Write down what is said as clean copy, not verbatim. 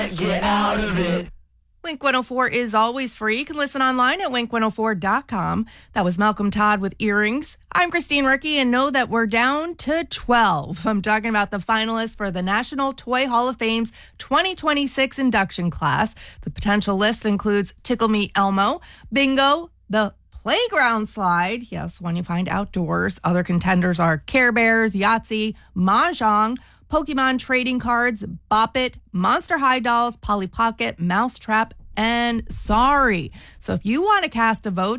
Get out of it. Wink 104 is always free. You can listen online at wink104.com. That was Malcolm Todd with Earrings. I'm Christine Rickie, and know that we're down to 12. I'm talking about the finalists for the National Toy Hall of Fame's 2026 induction class. The potential list includes Tickle Me Elmo, Bingo, the Playground Slide, yes, one you find outdoors. Other contenders are Care Bears, Yahtzee, Mahjong, Pokemon trading cards, Bop It, Monster High Dolls, Polly Pocket, Mousetrap, and Sorry. So if you want to cast a vote